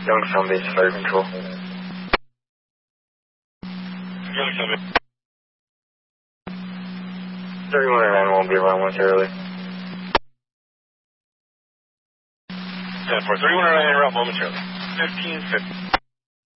Youngstown Base Fire Control. Youngstown Base. 3109 won't be around momentarily. 10-4, 3109 around momentarily. 1550.